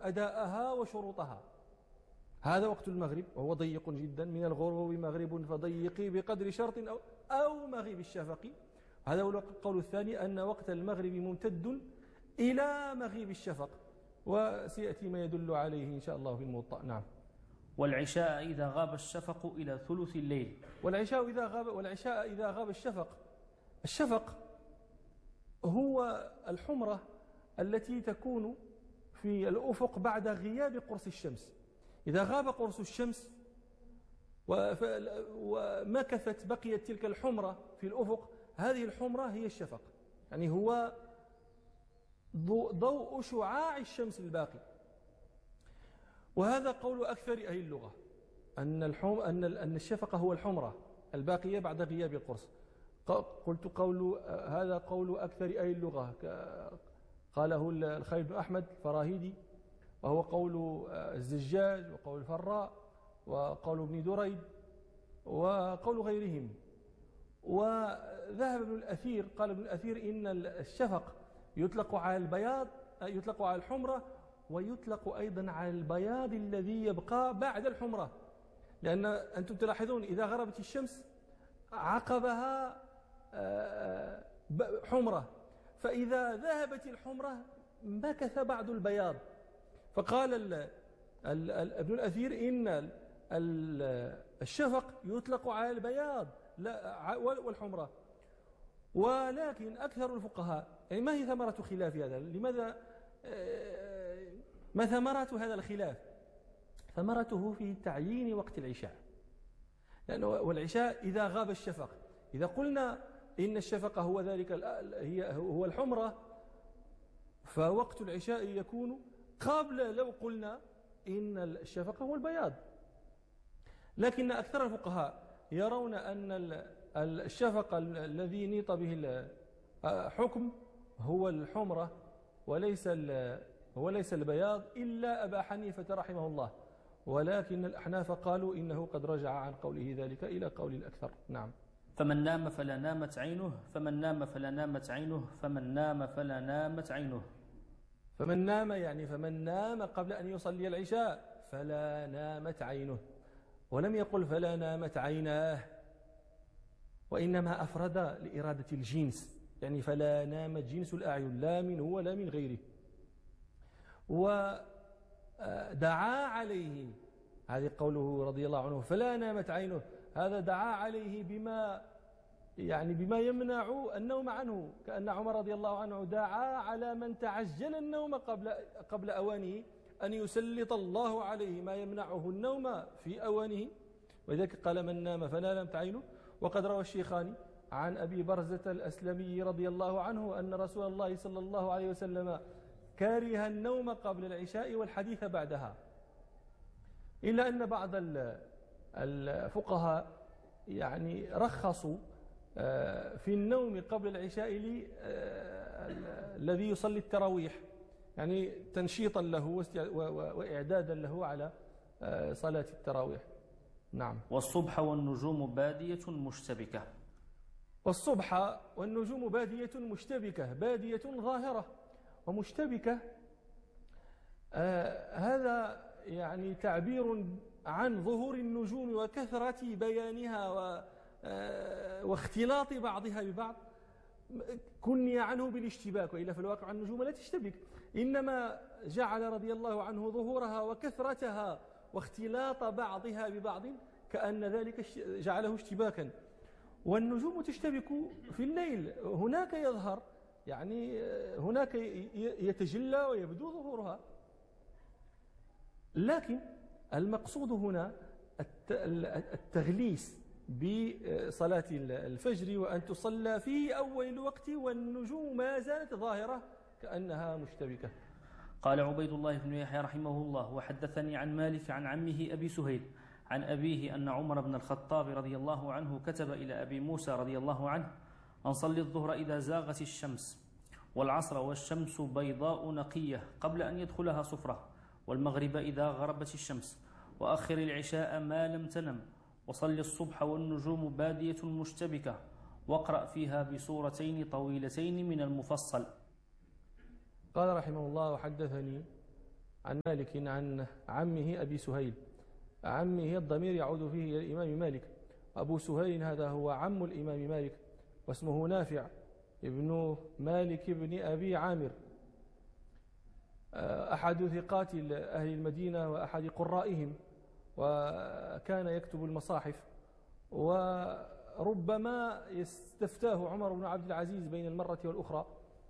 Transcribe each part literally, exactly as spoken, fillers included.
أداءها وشروطها. هذا وقت المغرب وهو ضيق جدا، من الغروب مغرب فضيقي بقدر شرط أو, أو مغيب الشفق. هذا هو القول الثاني، أن وقت المغرب ممتد إلى مغيب الشفق، وسيأتي ما يدل عليه إن شاء الله في الموطأ. نعم. والعشاء إذا غاب الشفق إلى ثلث الليل. والعشاء إذا غاب والعشاء إذا غاب الشفق. الشفق هو الحمرة التي تكون في الأفق بعد غياب قرص الشمس. إذا غاب قرص الشمس ومكثت بقيت تلك الحمرة في الأفق، هذه الحمرة هي الشفق، يعني هو ضوء شعاع الشمس الباقي. وهذا قول أكثر أهل اللغة، أن الحم أن أن الشفق هو الحمرة الباقية بعد غياب القرص. قلت قول هذا قول أكثر أهل اللغة، قاله الخليل بن أحمد الفراهيدي، وهو قول الزجاج وقول الفراء وقول ابن دريد وقول غيرهم. وذهب ابن الأثير، قال ابن الأثير إن الشفق يطلق على البياض، يطلق على الحمرة، ويطلق أيضا على البياض الذي يبقى بعد الحمرة، لأن أنتم تلاحظون إذا غربت الشمس عقبها حمرة، فإذا ذهبت الحمرة مكث بعض البياض. فقال ال ال ال ابن الأثير إن الشفق يطلق على البياض لا والحمرة. ولكن أكثر الفقهاء، يعني ما هي ثمرة خلاف هذا؟ لماذا ما ثمرة هذا الخلاف؟ ثمرته في تعيين وقت العشاء، لأنه والعشاء إذا غاب الشفق، إذا قلنا إن الشفق هو ذلك هي هو الحمرة، فوقت العشاء يكون قبل لو قلنا إن الشفق هو البياض. لكن أكثر الفقهاء يرون أن الشفق الذي نيط به الحكم هو الحمرة وليس وليس البياض، إلا أبا حنيفة رحمه الله. ولكن الأحناف قالوا إنه قد رجع عن قوله ذلك إلى قول الأكثر. نعم. فمن نام فلا نامت عينه، فمن نام فلا نامت عينه، فمن نام فلا نامت عينه. فمن نام يعني فمن نام قبل أن يصلي العشاء فلا نامت عينه، ولم يقل فلا نامت عيناه، وإنما أفرد لإرادة الجنس، يعني فلا نامت جنس الأعين لا منه ولا من غيره. ودعا عليه، هذه قوله رضي الله عنه فلا نامت عينه، هذا دعا عليه بما يعني بما يمنع النوم عنه، كأن عمر رضي الله عنه دعا على من تعجل النوم قبل قبل أوانه أن يسلط الله عليه ما يمنعه النوم في أوانه، ولذلك قال من نام فلا نامت عينه. وقد روى الشيخان عن أبي برزة الأسلمي رضي الله عنه أن رسول الله صلى الله عليه وسلم كره النوم قبل العشاء والحديث بعدها، إلا أن بعض الفقهاء يعني رخصوا في النوم قبل العشاء الذي يصلي التراويح، يعني تنشيطا له وإعدادا له على صلاة التراويح. نعم. والصبح والنجوم بادية مشتبكة. والصبح والنجوم بادية مشتبكة، بادية ظاهرة ومشتبكة، آه هذا يعني تعبير عن ظهور النجوم وكثرة بيانها و آه واختلاط بعضها ببعض، كني عنه بالاشتباك، وإلا في الواقع النجوم لا تشتبك، إنما جعل رضي الله عنه ظهورها وكثرتها واختلاط بعضها ببعض كأن ذلك جعله اشتباكا. والنجوم تشتبك في الليل، هناك يظهر، يعني هناك يتجلى ويبدو ظهورها. لكن المقصود هنا التغليس بصلاة الفجر وأن تصلى في أول الوقت والنجوم ما زالت ظاهرة كأنها مشتبكة. قال عبيد الله بن يحيى رحمه الله: وحدثني عن مالك عن عمه أبي سهيل عن أبيه أن عمر بن الخطاب رضي الله عنه كتب إلى أبي موسى رضي الله عنه أن صلي الظهر إذا زاغت الشمس، والعصر والشمس بيضاء نقية قبل أن يدخلها صفرة، والمغرب إذا غربت الشمس، وأخر العشاء ما لم تنم، وصل الصبح والنجوم بادية مشتبكة، واقرأ فيها بسورتين طويلتين من المفصل. قال رحمه الله: وحدثني عن مالك عن عمه أبي سهيل. عمه الضمير يعود فيه إلى الإمام مالك. أبو سهيل هذا هو عم الإمام مالك، واسمه نافع ابن مالك بن أبي عامر، أحد ثقات أهل المدينة وأحد قرائهم، وكان يكتب المصاحف. وربما يستفتاه عمر بن عبد العزيز بين المرة والأخرى،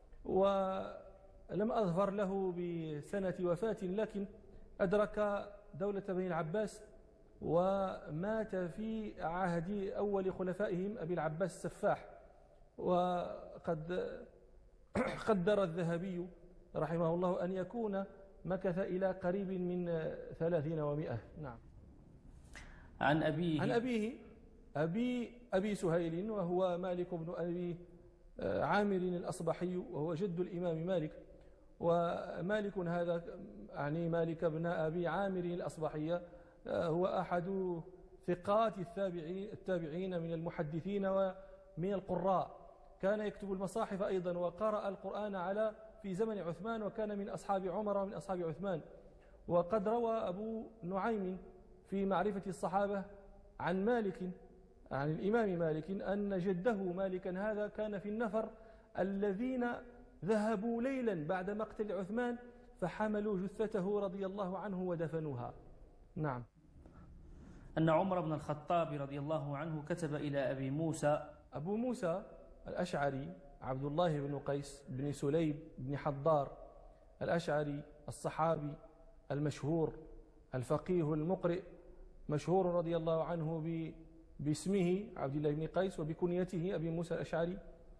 ولم أظفر له بسنة وفاة، لكن أدرك دولة بني العباس ومات في عهد أول خلفائهم أبي العباس السفاح. وقد قدر الذهبي رحمه الله أن يكون مكث إلى قريب من ثلاثين ومئة. نعم. عن أبيه عن أبيه أبي أبي سهيل، وهو مالك بن أبي عامر الأصبحي، وهو جد الإمام مالك. ومالك هذا يعني مالك بن أبي عامر الأصبحي هو أحد ثقات التابعين من المحدثين ومن القراء. كان يكتب المصاحف أيضا، وقرأ القرآن على في زمن عثمان، وكان من أصحاب عمر ومن أصحاب عثمان. وقد روى أبو نعيم في معرفة الصحابة عن مالك عن الإمام مالك أن جده مالكا هذا كان في النفر الذين ذهبوا ليلا بعد مقتل عثمان فحملوا جثته رضي الله عنه ودفنوها. نعم. أن عمر بن الخطاب رضي الله عنه كتب إلى أبي موسى. أبو موسى الأشعري عبد الله بن قيس بن سليب بن حضار الأشعري الصحابي المشهور الفقيه المقرئ، مشهور رضي الله عنه باسمه عبد الله بن قيس وبكنيته أبي موسى الأشعري.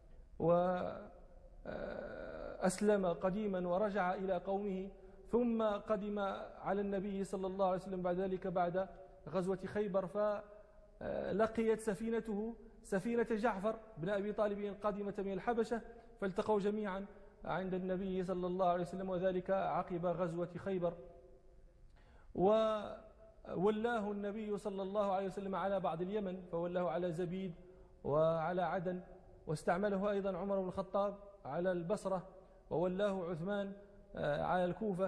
وأسلم قديما ورجع إلى قومه، ثم قدم على النبي صلى الله عليه وسلم بعد ذلك بعد غزوة خيبر، فلقيت سفينته سفينة جعفر بن أبي طالب قادمة من الحبشة، فالتقوا جميعا عند النبي صلى الله عليه وسلم، وذلك عقب غزوة خيبر. وولاه النبي صلى الله عليه وسلم على بعض اليمن، فولاه على زبيد وعلى عدن، واستعمله أيضا عمر بن الخطاب على البصرة، وولاه عثمان على الكوفة.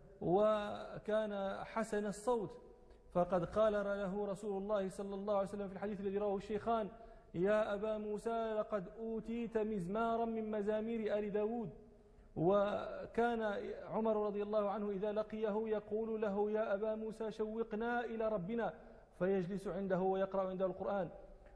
وكان حسن الصوت، فقد قال له رسول الله صلى الله عليه وسلم في الحديث الذي رواه الشيخان: يا أبا موسى لقد أوتيت مزمارا من مزامير آل داود. وكان عمر رضي الله عنه إذا لقيه يقول له: يا أبا موسى شوقنا إلى ربنا، فيجلس عنده ويقرأ عنده القرآن.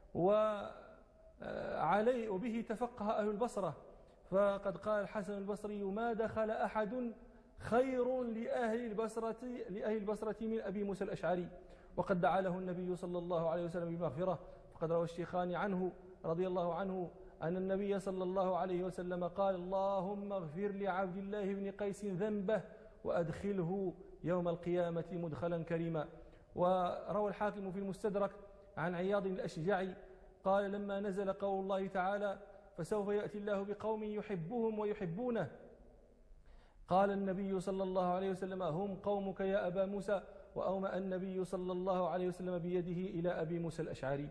وعليه وبه تفقه أهل البصرة، فقد قال الحسن البصري: ما دخل أحد خير لأهل البصرة لأهل البصرة من أبي موسى الأشعري. وقد دعا له النبي صلى الله عليه وسلم بمغفرة، فقد روى الشيخان عنه رضي الله عنه أن النبي صلى الله عليه وسلم قال: اللهم اغفر لعبد الله بن قيس ذنبه وأدخله يوم القيامة مدخلا كريما. وروى الحاكم في المستدرك عن عياض الأشجعي قال: لما نزل قول الله تعالى: فسوف يأتي الله بقوم يحبهم ويحبونه، قال النبي صلى الله عليه وسلم: هم قومك يا أبا موسى. وأومأ النبي صلى الله عليه وسلم بيده إلى أبي موسى الأشعري.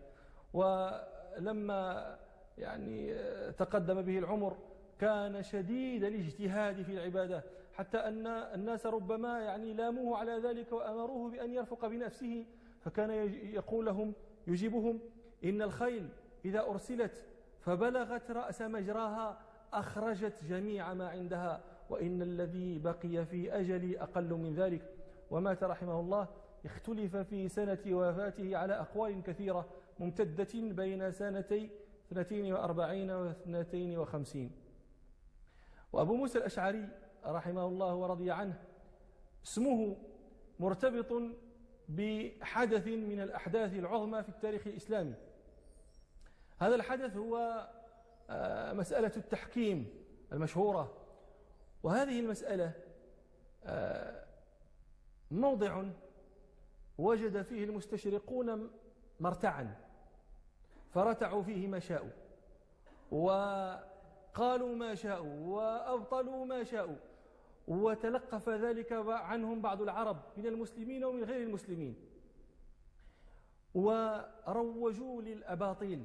ولما يعني تقدم به العمر كان شديد الاجتهاد في العبادة، حتى أن الناس ربما يعني لاموه على ذلك وأمروه بأن يرفق بنفسه، فكان يقول لهم يجيبهم: إن الخيل إذا أرسلت فبلغت رأس مجراها أخرجت جميع ما عندها، وإن الذي بقي في أجلي أقل من ذلك. ومات رحمه الله. اختلف في سنة وفاته على أقوال كثيرة ممتدة بين سنتي اثنتين وأربعين واثنتين وخمسين. وأبو موسى الأشعري رحمه الله ورضي عنه اسمه مرتبط بحدث من الأحداث العظمى في التاريخ الإسلامي. هذا الحدث هو مسألة التحكيم المشهورة. وهذه المسألة موضع وجد فيه المستشرقون مرتعا، فرتعوا فيه ما شاءوا وقالوا ما شاءوا وأبطلوا ما شاءوا، وتلقف ذلك عنهم بعض العرب من المسلمين ومن غير المسلمين، وروجوا للأباطيل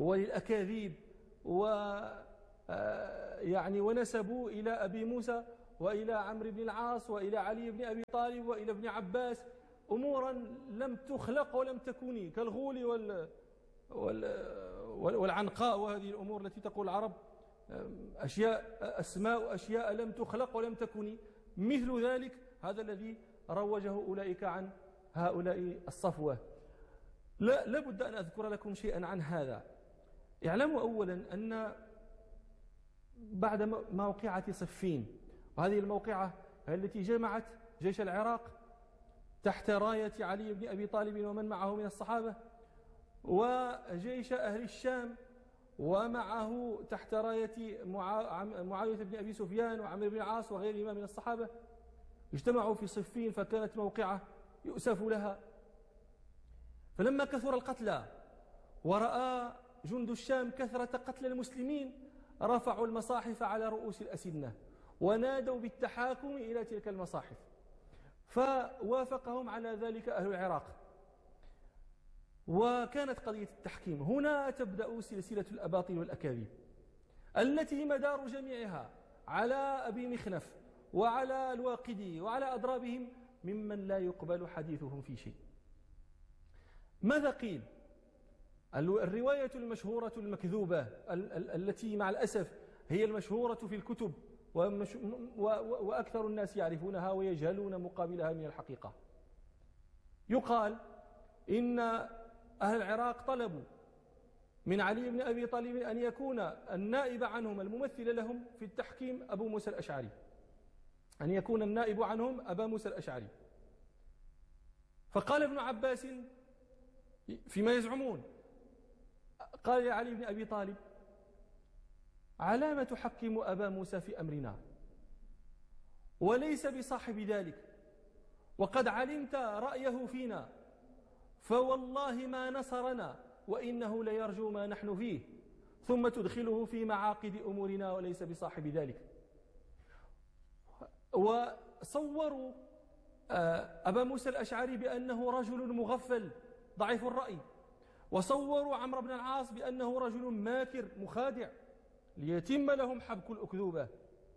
وللأكاذيب و يعني ونسبوا إلى أبي موسى وإلى عمرو بن العاص وإلى علي بن أبي طالب وإلى ابن عباس، أمورا لم تخلق ولم تكن كالغول وال والعنقاء وهذه الأمور التي تقول العرب أشياء أسماء أشياء لم تخلق ولم تكن مثل ذلك. هذا الذي روجه أولئك عن هؤلاء الصفوة. لا لابد أن أذكر لكم شيئا عن هذا. اعلموا أولا أن بعد موقعة صفين، وهذه الموقعة التي جمعت جيش العراق تحت راية علي بن أبي طالب ومن معه من الصحابة، وجيش أهل الشام ومعه تحت راية معاوية بن أبي سفيان وعمرو بن العاص وغيرهما من الصحابة، اجتمعوا في صفين، فكانت موقعة يؤسف لها. فلما كثر القتلى ورأى جند الشام كثرة قتل المسلمين، رفعوا المصاحف على رؤوس الأسنة ونادوا بالتحاكم إلى تلك المصاحف، فوافقهم على ذلك أهل العراق. وكانت قضية التحكيم هنا تبدأ سلسلة الأباطيل والأكاذيب التي مدار جميعها على أبي مخنف وعلى الواقدي وعلى أضرابهم ممن لا يقبل حديثهم في شيء. ماذا قيل؟ الرواية المشهورة المكذوبة التي مع الأسف هي المشهورة في الكتب وأكثر الناس يعرفونها ويجهلون مقابلها من الحقيقة. يقال إن أهل العراق طلبوا من علي بن أبي طالب أن يكون النائب عنهم الممثل لهم في التحكيم أبو موسى الأشعري، أن يكون النائب عنهم أبا موسى الأشعري. فقال ابن عباس فيما يزعمون، قال يا علي بن أبي طالب على ما تحكم أبا موسى في أمرنا وليس بصاحب ذلك، وقد علمت رأيه فينا، فوالله ما نصرنا وإنه ليرجو ما نحن فيه، ثم تدخله في معاقد أمورنا وليس بصاحب ذلك. وصوروا أبا موسى الأشعري بأنه رجل مغفل ضعيف الرأي، وصوروا عمرو بن العاص بأنه رجل ماكر مخادع ليتم لهم حبك الأكذوبة.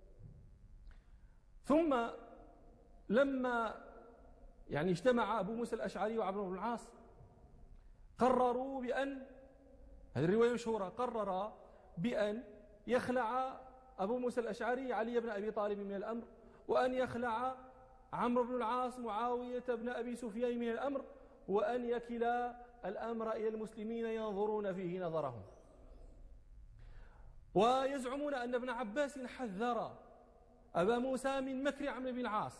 ثم لما يعني اجتمع أبو موسى الأشعري وعمرو بن العاص قرروا بأن، هذه الرواية مشهورة، قرر بأن يخلع أبو موسى الأشعري علي بن أبي طالب من الأمر، وأن يخلع عمرو بن العاص معاوية بن أبي سفيان من الأمر، وأن يكلا الأمر إلى المسلمين ينظرون فيه نظرهم. ويزعمون أن ابن عباس حذر أبا موسى من مكر عمرو بن العاص،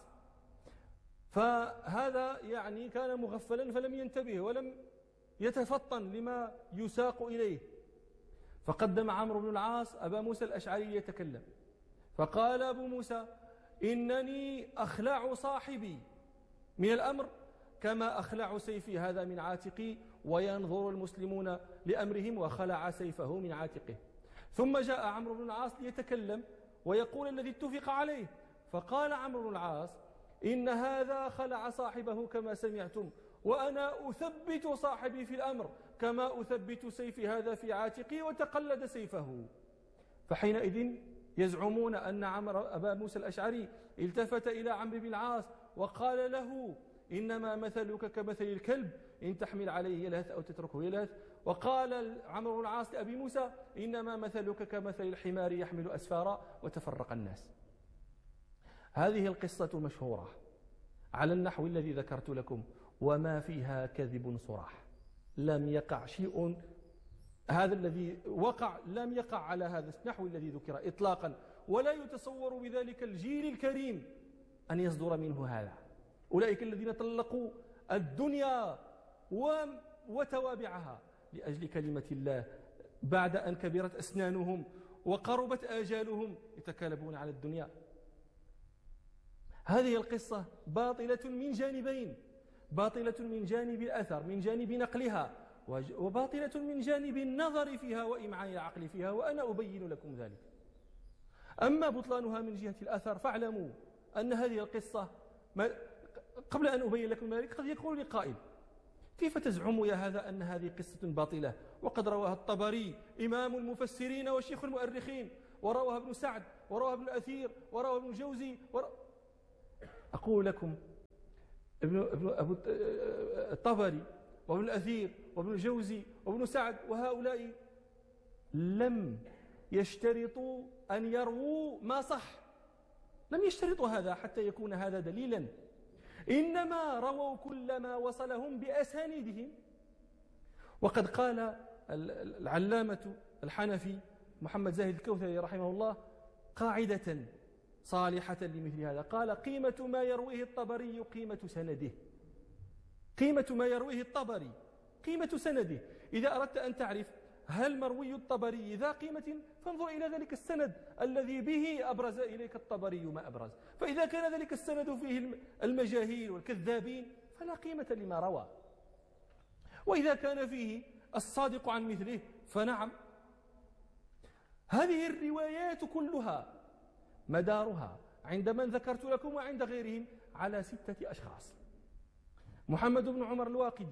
فهذا يعني كان مغفلا فلم ينتبه ولم يتفطن لما يساق إليه. فقدم عمرو بن العاص أبا موسى الأشعري يتكلم، فقال أبو موسى إنني أخلع صاحبي من الأمر كما أخلع سيفي هذا من عاتقي، وينظر المسلمون لأمرهم، وخلع سيفه من عاتقه. ثم جاء عمرو بن العاص ليتكلم ويقول الذي اتفق عليه، فقال عمرو بن العاص إن هذا خلع صاحبه كما سمعتم، وأنا أثبت صاحبي في الأمر كما أثبت سيفي هذا في عاتقي، وتقلد سيفه. فحينئذ يزعمون أن عمرو أبا موسى الأشعري التفت إلى عمرو بن العاص وقال له إنما مثلك كمثل الكلب إن تحمل عليه يلهث أو تتركه يلهث. وقال عمرو بن العاص لأبي موسى إنما مثلك كمثل الحمار يحمل أسفارا وتفرق الناس. هذه القصة مشهورة على النحو الذي ذكرت لكم، وما فيها كذب صراح، لم يقع شيء، هذا الذي وقع لم يقع على هذا النحو الذي ذكر إطلاقا، ولا يتصور بذلك الجيل الكريم أن يصدر منه هذا. أولئك الذين طلقوا الدنيا وتوابعها لأجل كلمة الله بعد أن كبرت أسنانهم وقربت آجالهم يتكالبون على الدنيا. هذه القصة باطلة من جانبين، باطلة من جانب الأثر من جانب نقلها، وباطلة من جانب النظر فيها وإمعان العقل فيها، وأنا أبين لكم ذلك. أما بطلانها من جهة الأثر فاعلموا أن هذه القصة، قبل أن أبين لكم ذلك، قد يقول لي قائل كيف تزعم يا هذا أن هذه قصة باطلة وقد رواها الطبري إمام المفسرين وشيخ المؤرخين، ورواها ابن سعد ورواه ابن الأثير ورواه ابن الجوزي ورو... أقول لكم ابن, ابن أبو الطبري وابن الأثير وابن الجوزي وابن سعد وهؤلاء لم يشترطوا أن يرووا ما صح، لم يشترطوا هذا حتى يكون هذا دليلا، إنما رووا كل ما وصلهم بأسانيدهم. وقد قال العلامة الحنفي محمد زاهد الكوثري رحمه الله قاعدة صالحة لمثل هذا، قال قيمة ما يرويه الطبري قيمة سنده، قيمة ما يرويه الطبري قيمة سنده. إذا أردت أن تعرف هل مروي الطبري ذا قيمة فانظر إلى ذلك السند الذي به أبرز إليك الطبري ما أبرز، فإذا كان ذلك السند فيه المجاهيل والكذابين فلا قيمة لما روى، وإذا كان فيه الصادق عن مثله فنعم. هذه الروايات كلها مدارها عند من ذكرت لكم وعند غيرهم على ستة أشخاص: محمد بن عمر الواقدي،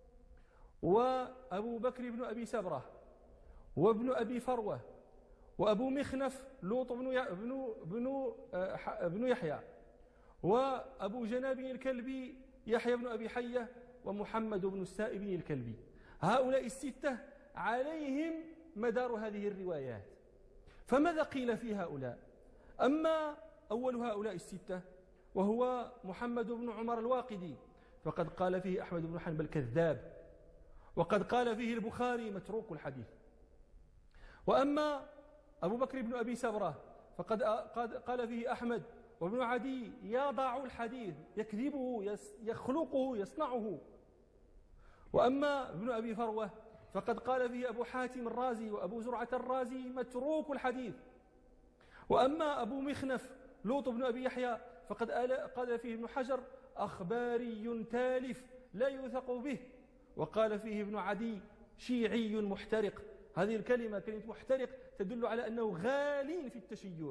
وأبو بكر بن أبي سبرة، وابن أبي فروة، وأبو مخنف لوط بن بن بن بن يحيى، وأبو جناب الكلبي يحيى بن أبي حية، ومحمد بن السائب الكلبي. هؤلاء الستة عليهم مدار هذه الروايات. فماذا قيل في هؤلاء؟ أما أول هؤلاء الستة وهو محمد بن عمر الواقدي فقد قال فيه أحمد بن حنبل كذاب، وقد قال فيه البخاري متروك الحديث. وأما أبو بكر بن أبي سبرة فقد قال فيه أحمد وابن عدي يضع الحديث، يكذبه، يخلقه، يصنعه. وأما ابن أبي فروة فقد قال فيه أبو حاتم الرازي وأبو زرعة الرازي متروك الحديث. وأما أبو مخنف لوط بن أبي يحيى فقد قال فيه ابن حجر أخباري تالف لا يوثق به. وقال فيه ابن عدي شيعي محترق. هذه الكلمة كلمة محترق تدل على أنه غال في التشيع.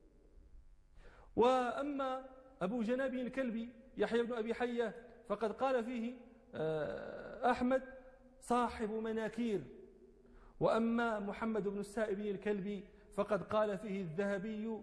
وأما أبو جناب الكلبي يحيى بن أبي حية فقد قال فيه أحمد صاحب مناكير. وأما محمد بن السائب الكلبي فقد قال فيه الذهبي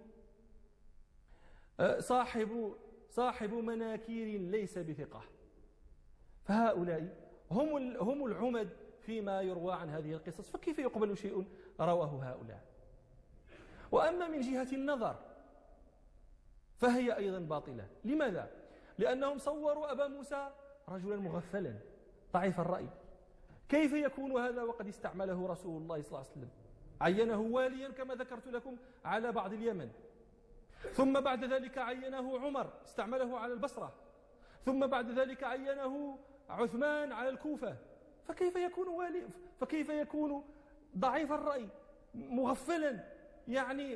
صاحب صاحب مناكير ليس بثقة. فهؤلاء هم هم العمد فيما يروى عن هذه القصص، فكيف يقبل شيء رواه هؤلاء؟ وأما من جهة النظر فهي أيضا باطلة. لماذا؟ لأنهم صوروا أبا موسى رجلا مغفلا ضعيف الرأي. كيف يكون هذا وقد استعمله رسول الله صلى الله عليه وسلم؟ عينه واليا كما ذكرت لكم على بعض اليمن، ثم بعد ذلك عينه عمر استعمله على البصرة، ثم بعد ذلك عينه عثمان على الكوفة. فكيف يكون والي فكيف يكون ضعيف الرأي مغفلا يعني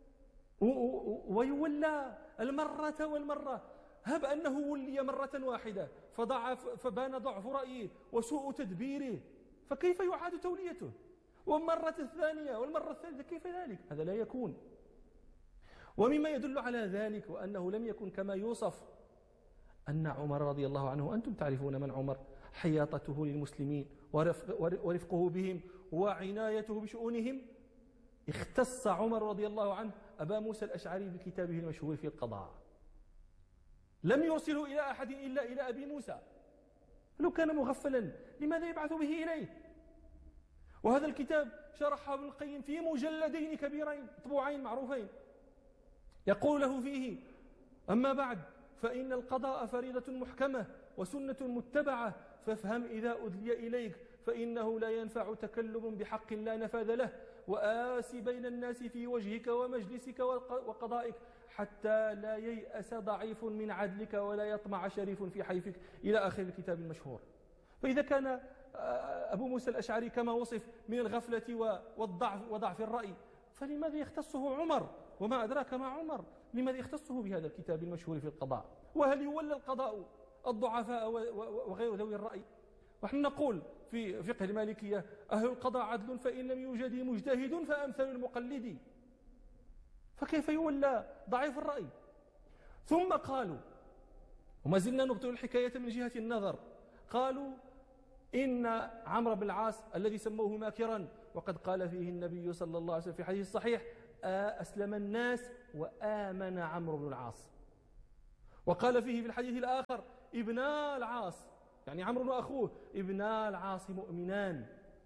ويولى المرة والمرة؟ هب أنه ولي مرة واحدة فضعف فبان ضعف رأيه وسوء تدبيره، فكيف يعاد توليته؟ والمرة الثانية والمرة الثالثة كيف ذلك؟ هذا لا يكون. ومما يدل على ذلك وأنه لم يكن كما يوصف أن عمر رضي الله عنه، أنتم تعرفون من عمر، حياطته للمسلمين ورفق ورفقه بهم وعنايته بشؤونهم. اختص عمر رضي الله عنه أبا موسى الأشعري بكتابه المشهور في القضاء، لم يرسله إلى أحد إلا إلى أبي موسى. لو كان مغفلا لماذا يبعث به إليه؟ وهذا الكتاب شرحه ابن القيم في مجلدين كبيرين مطبوعين معروفين، يقول له فيه: أما بعد فإن القضاء فريضة محكمة وسنة متبعة، فافهم إذا أدلي إليك فإنه لا ينفع تكلم بحق لا نفاذ له، وآس بين الناس في وجهك ومجلسك وقضائك، حتى لا ييأس ضعيف من عدلك ولا يطمع شريف في حيفك، إلى آخر الكتاب المشهور. فإذا كان أبو موسى الأشعري كما وصف من الغفلة والضعف وضعف الرأي، فلماذا يختصه عمر؟ وما أدراك ما عمر، لماذا يختصه بهذا الكتاب المشهور في القضاء؟ وهل يولى القضاء الضعفاء وغير ذوي الرأي؟ ونحن نقول في فقه المالكية: أهل القضاء عدل فإن لم يوجد مجتهد فأمثل المقلد. فكيف يولى ضعيف الرأي؟ ثم قالوا، وما زلنا نبطل الحكاية من جهة النظر، قالوا إن عمرو بن العاص الذي سموه ماكرا، وقد قال فيه النبي صلى الله عليه وسلم في حديث صحيح: أسلم الناس وآمن عمرو بن العاص. وقال فيه في الحديث الآخر ابنا العاص، يعني عمرو وأخوه ابنا العاص مؤمنان،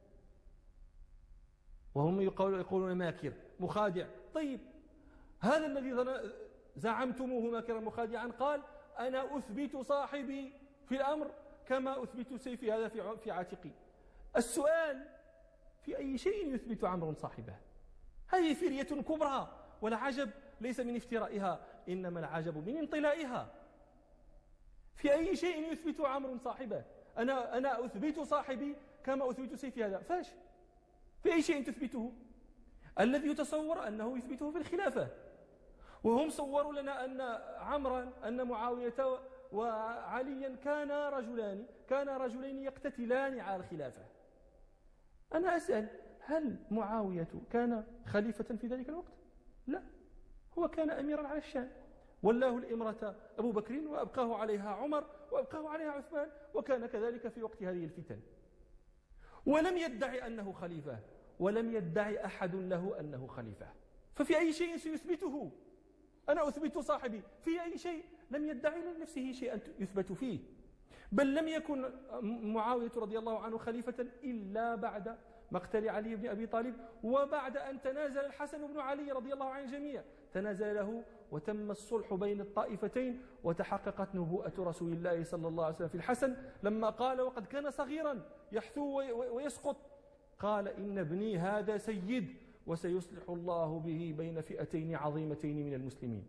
وهم يقولون ماكر مخادع. طيب هذا الذي زعمتموه ماكرا مخادعا قال أنا أثبت صاحبي في الأمر كما أثبت سيفي هذا في عاتقي. السؤال في أي شيء يثبت عمرو صاحبه؟ هذه فرية كبرى، والعجب ليس من افترائها إنما العجب من انطلائها. في أي شيء يثبت عمرو صاحبه؟ أنا أنا أثبت صاحبي كما أثبت سيفي هذا. فاش؟ في أي شيء تثبته؟ الذي يتصور أنه يثبته في الخلافة، وهم صوروا لنا أن عمرا أن معاوية وعليا كانا رجلان كانا رجلين يقتتلان على الخلافة. أنا أسأل هل معاوية كان خليفة في ذلك الوقت؟ لا، هو كان أميرا على الشام، ولاه الإمرة أبو بكر وأبقاه عليها عمر وأبقاه عليها عثمان، وكان كذلك في وقت هذه الفتن، ولم يدعي أنه خليفة، ولم يدعي أحد له أنه خليفة. ففي أي شيء سيثبته؟ أنا أثبت صاحبي في أي شيء؟ لم يدعي لنفسه شيئا يثبت فيه، بل لم يكن معاوية رضي الله عنه خليفة إلا بعد مقتل علي بن أبي طالب، وبعد أن تنازل الحسن بن علي رضي الله عن الجميع، تنازل له وتم الصلح بين الطائفتين، وتحققت نبوءة رسول الله صلى الله عليه وسلم في الحسن لما قال وقد كان صغيرا يحثو ويسقط، قال إن ابني هذا سيد وسيصلح الله به بين فئتين عظيمتين من المسلمين.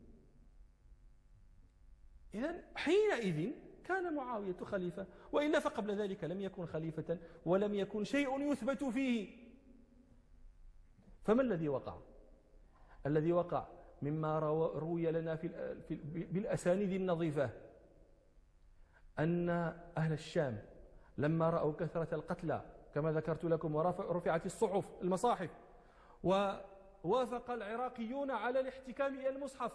إذن حينئذ كان معاوية خليفة، وإلا فقبل ذلك لم يكن خليفة ولم يكن شيء يثبت فيه. فما الذي وقع؟ الذي وقع مما روي لنا في بالأسانيد النظيفة أن أهل الشام لما رأوا كثرة القتلى كما ذكرت لكم ورفعت الصحف المصاحف، ووافق العراقيون على الاحتكام إلى المصحف،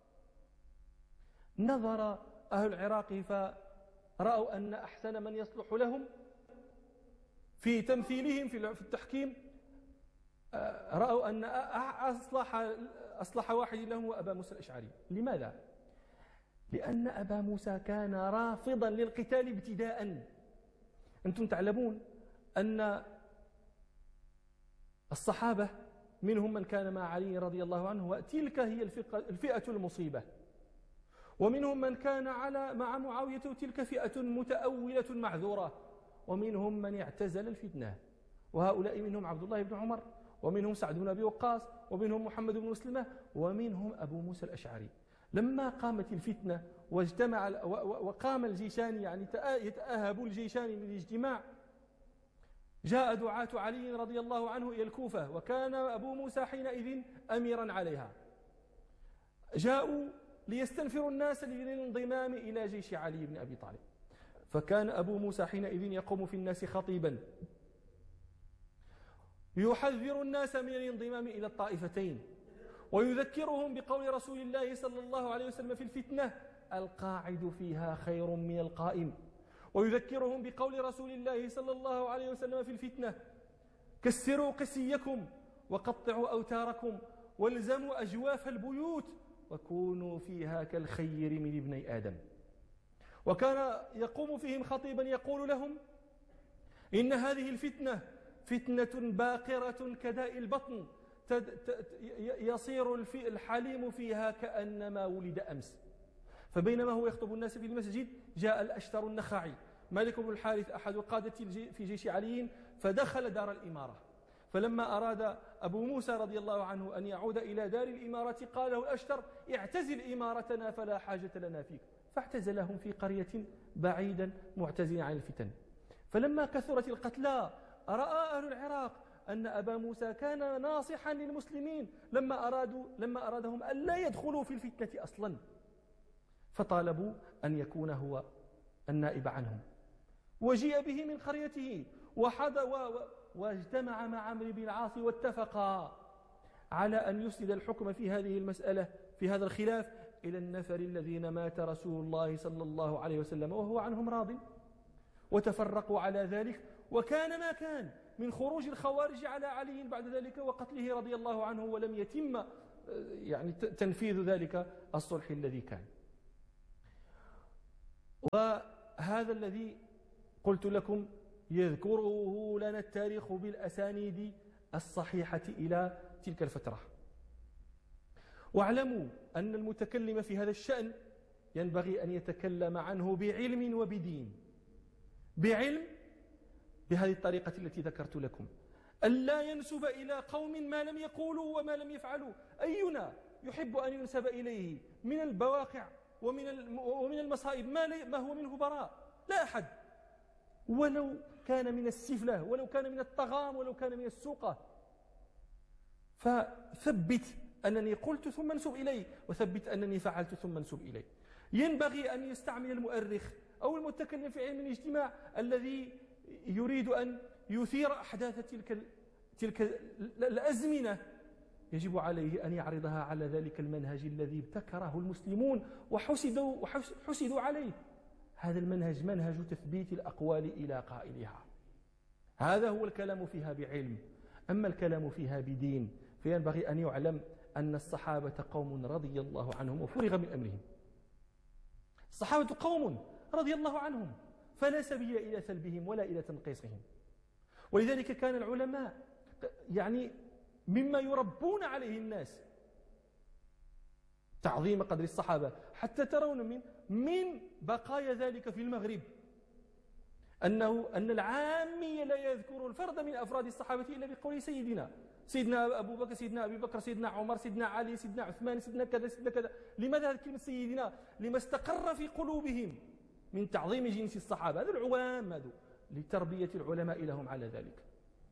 نظر أهل العراق فرأوا أن أحسن من يصلح لهم في تمثيلهم في التحكيم، رأوا أن أصلح, أصلح واحد لهم هو أبا موسى الأشعري. لماذا؟ لأن أبا موسى كان رافضا للقتال ابتداء. أنتم تعلمون أن الصحابة منهم من كان مع علي رضي الله عنه وتلك هي الفئة المصيبة، ومنهم من كان على مع معاوية وتلك فئة متأولة معذورة، ومنهم من اعتزل الفتنة، وهؤلاء منهم عبد الله بن عمر، ومنهم سعد بن أبي وقاص، ومنهم محمد بن مسلمة، ومنهم أبو موسى الأشعري. لما قامت الفتنة واجتمع وقام الجيشان، يعني يتأهب الجيشان للاجتماع، جاء دعاة علي رضي الله عنه إلى الكوفة، وكان أبو موسى حينئذ أميرا عليها. جاءوا ليستنفروا الناس للانضمام إلى جيش علي بن أبي طالب، فكان أبو موسى حينئذ يقوم في الناس خطيبا يحذر الناس من الانضمام إلى الطائفتين، ويذكرهم بقول رسول الله صلى الله عليه وسلم في الفتنة القاعد فيها خير من القائم، ويذكرهم بقول رسول الله صلى الله عليه وسلم في الفتنة كسروا قسيكم وقطعوا أوتاركم والزموا أجواف البيوت وكونوا فيها كالخير من ابني آدم. وكان يقوم فيهم خطيبا يقول لهم إن هذه الفتنة فتنة باقرة كداء البطن يصير الحليم فيها كأنما ولد أمس. فبينما هو يخطب الناس في المسجد جاء الأشتر النخعي مالك بن الحارث أحد القادة في جيش علي، فدخل دار الإمارة، فلما أراد أبو موسى رضي الله عنه أن يعود إلى دار الإمارة قال له الأشتر اعتزل إمارتنا فلا حاجة لنا فيك، فاعتزلهم في قرية بعيدا معتزلا عن الفتن. فلما كثرت القتلى رأى أهل العراق أن أبا موسى كان ناصحا للمسلمين لما أرادوا لما أرادهم أن لا يدخلوا في الفتنة أصلا، فطالبوا أن يكون هو النائب عنهم، وجيء به من قريته وحض واجتمع مع عمرو بن العاص واتفقا على أن يسند الحكم في هذه المسألة في هذا الخلاف إلى النفر الذين مات رسول الله صلى الله عليه وسلم وهو عنهم راض، وتفرقوا على ذلك. وكان ما كان من خروج الخوارج على علي بعد ذلك وقتله رضي الله عنه، ولم يتم يعني تنفيذ ذلك الصلح الذي كان. وهذا الذي قلت لكم يذكره لنا التاريخ بالأسانيد الصحيحة إلى تلك الفترة. واعلموا أن المتكلم في هذا الشأن ينبغي أن يتكلم عنه بعلم وبدين. بعلم بهذه الطريقة التي ذكرت لكم، ألا ينسب إلى قوم ما لم يقولوا وما لم يفعلوا. أينا يحب أن ينسب إليه من البواقع ومن ومن المصائب ما, ما هو منه براء؟ لا أحد، ولو كان من السفلة، ولو كان من الطغام، ولو كان من السوقة. فثبت أنني قلت ثم انسب إلي، وثبت أنني فعلت ثم انسب إلي. ينبغي أن يستعمل المؤرخ أو المتكلم في علم الاجتماع الذي يريد أن يثير أحداث تلك تلك الأزمنة، يجب عليه أن يعرضها على ذلك المنهج الذي ابتكره المسلمون وحسدوا وحسدوا عليه. هذا المنهج منهج تثبيت الأقوال إلى قائلها. هذا هو الكلام فيها بعلم. أما الكلام فيها بدين فينبغي أن يعلم أن الصحابة قوم رضي الله عنهم وفرغ من أمرهم. الصحابة قوم رضي الله عنهم، فلا سبيل إلى سلبهم ولا إلى تنقيصهم. ولذلك كان العلماء يعني مما يربون عليه الناس تعظيم قدر الصحابة، حتى ترون من من بقايا ذلك في المغرب أنه أن العامي لا يذكر الفرد من أفراد الصحابة إلا بقول سيدنا سيدنا أبو بكر، سيدنا أبي بكر، سيدنا عمر، سيدنا علي، سيدنا عثمان، سيدنا كذا، سيدنا كذا. لماذا كلمة سيدنا؟ لما استقر في قلوبهم من تعظيم جنس الصحابة. هذا العوام هذا لتربية العلماء لهم على ذلك.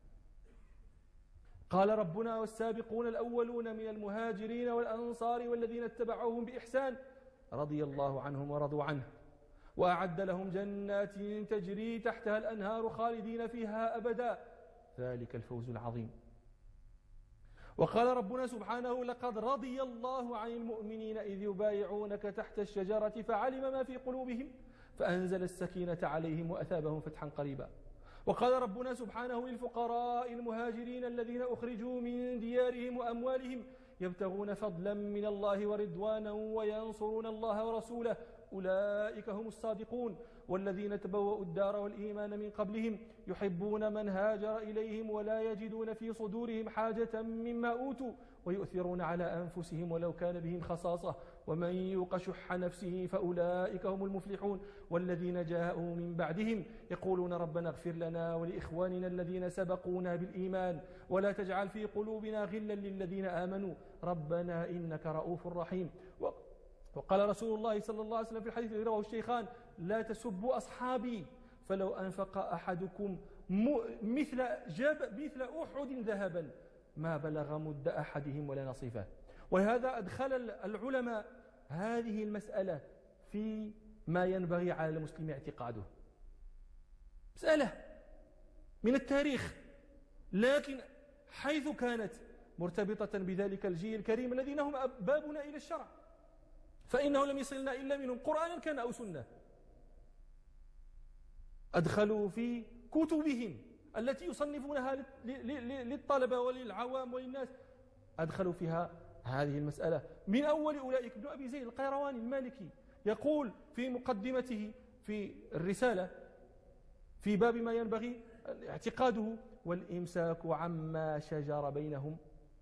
قال ربنا: والسابقون الأولون من المهاجرين والأنصار والذين اتبعوهم بإحسان رضي الله عنهم ورضوا عنه وأعد لهم جنات تجري تحتها الأنهار خالدين فيها أبدا ذلك الفوز العظيم. وقال ربنا سبحانه: لقد رضي الله عن المؤمنين إذ يبايعونك تحت الشجرة فعلم ما في قلوبهم فأنزل السكينة عليهم وأثابهم فتحا قريبا. وقال ربنا سبحانه: للفقراء المهاجرين الذين أخرجوا من ديارهم وأموالهم يبتغون فضلا من الله ورضوانا وينصرون الله ورسوله أولئك هم الصادقون والذين تبوأوا الدار والإيمان من قبلهم يحبون من هاجر إليهم ولا يجدون في صدورهم حاجة مما أوتوا ويؤثرون على أنفسهم ولو كان بهم خصاصة ومن يوق شح نفسه فأولئك هم المفلحون والذين جاءوا من بعدهم يقولون ربنا اغفر لنا ولإخواننا الذين سبقونا بالإيمان ولا تجعل في قلوبنا غلا للذين آمنوا ربنا إنك رؤوف رحيم. وقال رسول الله صلى الله عليه وسلم في الحديث الذي رواه الشيخان: لا تسبوا أصحابي فلو أنفق أحدكم مثل جبل مثل أحد ذهبا ما بلغ مد أحدهم ولا نصيفه. وهذا أدخل العلماء هذه المسألة في ما ينبغي على المسلم اعتقاده. مسألة من التاريخ، لكن حيث كانت مرتبطة بذلك الجيل الكريم الذين هم بابنا إلى الشرع، فإنه لم يصلنا إلا منهم قرآنا كان أو سنة. أدخلوا في كتبهم التي يصنفونها للطلبة وللعوام وللناس، أدخلوا فيها هذه المسألة. من أول أولئك ابن أبي زيد القيرواني المالكي يقول في مقدمته في الرسالة في باب ما ينبغي اعتقاده: والإمساك عما شجر بينهم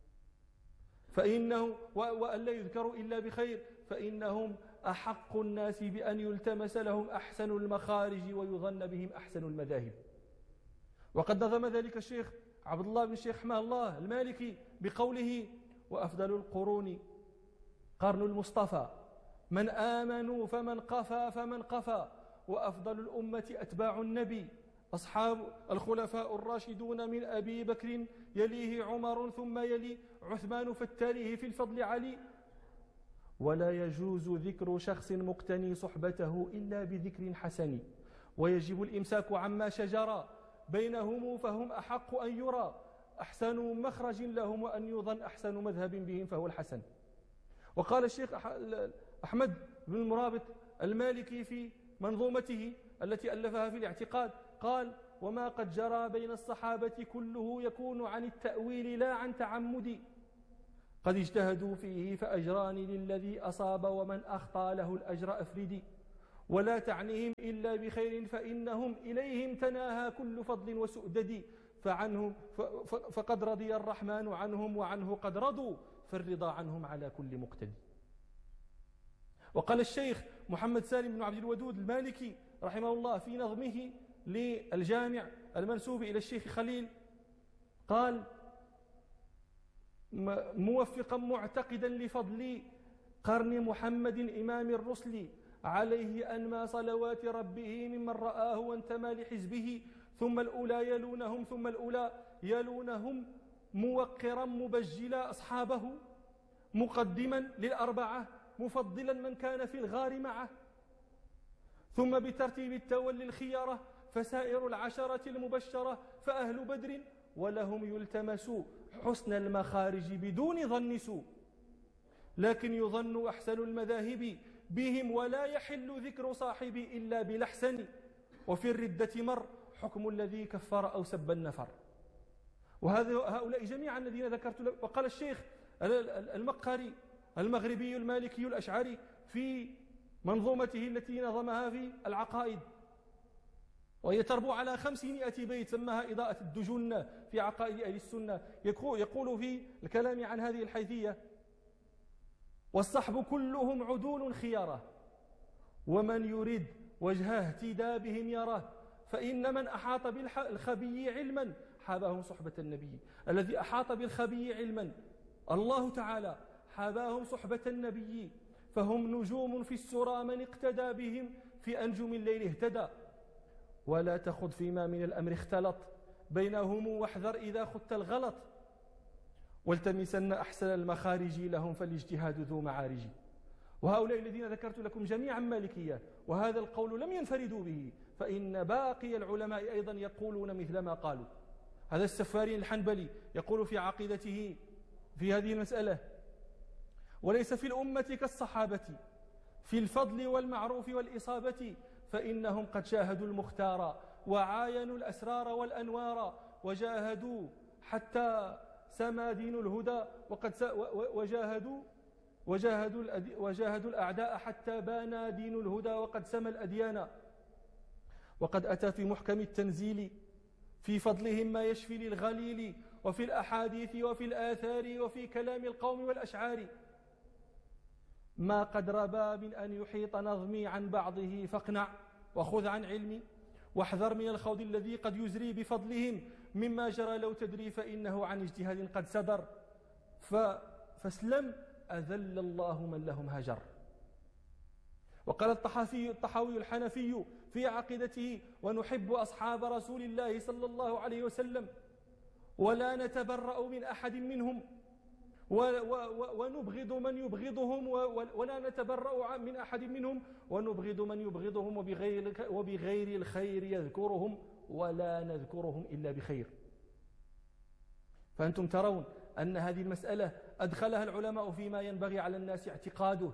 فإنه وأن لا يذكروا إلا بخير فإنهم أحق الناس بأن يلتمس لهم أحسن المخارج ويظن بهم أحسن المذاهب. وقد نظم ذلك الشيخ عبد الله بن الشيخ حماه الله المالكي بقوله: وأفضل القرون قرن المصطفى من آمنوا فمن قفى فمن قفى وأفضل الأمة أتباع النبي أصحاب الخلفاء الراشدون من أبي بكر يليه عمر ثم يلي عثمان فالتاليه في الفضل علي ولا يجوز ذكر شخص مقتني صحبته إلا بذكر حسن ويجب الإمساك عما شجر بينهم فهم أحق أن يرى أحسن مخرج لهم وأن يظن أحسن مذهب بهم فهو الحسن. وقال الشيخ أحمد بن المرابط المالكي في منظومته التي ألفها في الاعتقاد قال: وما قد جرى بين الصحابة كله يكون عن التأويل لا عن تعمد، قد اجتهدوا فيه فأجران للذي أصاب ومن أخطأ له الأجر أفردي، ولا تعنيهم إلا بخير فإنهم إليهم تناهى كل فضل وسؤدد، فعنهم فقد رضي الرحمن عنهم وعنه قد رضوا، فالرضا عنهم على كل مقتدي. وقال الشيخ محمد سالم بن عبد الودود المالكي رحمه الله في نظمه للجامع المنسوب إلى الشيخ خليل، قال: موفقا معتقدا لفضل قرن محمد إمام الرسل، عليه أنمى صلوات ربه ممن رآه وانتمى لحزبه، ثم الأولى يلونهم ثم الأولى يلونهم، موقرا مبجلا أصحابه، مقدما للأربعة مفضلا من كان في الغار معه، ثم بترتيب التولي الخيارة، فسائر العشرة المبشرة فأهل بدر ولهم يلتمس حسن المخارج بدون ظن سوء، لكن يظن أحسن المذاهب بهم ولا يحل ذكر صاحبي إلا بلحسن، وفي الردة مر حكم الذي كفر أو سب النفر. وهؤلاء جميعا الذين ذكرت لك. وقال الشيخ المقهري المغربي المالكي الأشعري في منظومته التي نظمها في العقائد، وهي تربو على خمسمائة بيت، سماها إضاءة الدجن في عقائد أهل السنة، يقول في الكلام عن هذه الحيثية: والصحب كلهم عدول خيارة، ومن يريد وجه اهتدى بهم يراه، فإن من أحاط بالخبي علما حاباهم صحبة النبي. الذي أحاط بالخبي علما الله تعالى حاباهم صحبة النبي، فهم نجوم في السرى من اقتدى بهم في أنجم الليل اهتدى، ولا تخض فيما من الأمر اختلط بينهم واحذر إذا خدت الغلط، والتمسن أحسن المخارج لهم فالاجتهاد ذو معارج. وهؤلاء الذين ذكرت لكم جميعا مالكية، وهذا القول لم ينفردوا به، فإن باقي العلماء أيضا يقولون مثل ما قالوا. هذا السفاري الحنبلي يقول في عقيدته في هذه المسألة: وليس في الأمة كالصحابة في الفضل والمعروف والإصابة، فإنهم قد شاهدوا المختار وعاينوا الأسرار والأنوار، وجاهدوا حتى سما دين الهدى، وقد وجاهدوا وجاهدوا وجاهدوا الأعداء حتى بانا دين الهدى وقد سما الأديان، وقد أتى في محكم التنزيل في فضلهم ما يشفي للغليل، وفي الأحاديث وفي الآثار وفي كلام القوم والأشعار، ما قد ربى من أن يحيط نظمي عن بعضه، فاقنع وخذ عن علمي، واحذر من الخوض الذي قد يزري بفضلهم مما جرى لو تدري، فإنه عن اجتهاد قد صدر، فاسلم أذل الله من لهم هجر. وقال الطحافي الطحاوي الحنفي في عقيدته: ونحب أصحاب رسول الله صلى الله عليه وسلم ولا نتبرأ من أحد منهم، ونبغض من يبغضهم ولا نتبرأ من أحد منهم، ونبغض من يبغضهم، وبغير, وبغير الخير يذكرهم ولا نذكرهم إلا بخير. فأنتم ترون أن هذه المسألة أدخلها العلماء فيما ينبغي على الناس اعتقاده،